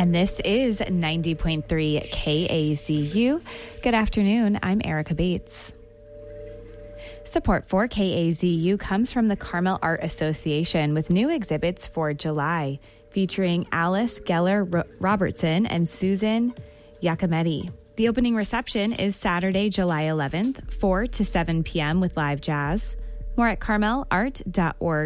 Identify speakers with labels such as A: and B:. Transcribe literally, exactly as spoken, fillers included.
A: and this is ninety point three K A Z U. Good afternoon, I'm Erica Bates. Support for K A Z U comes from the Carmel Art Association with new exhibits for July, featuring Alice Geller-Robertson and Susan Giacometti. The opening reception is Saturday, July eleventh, four to seven p.m. with live jazz. More at carmel art dot org.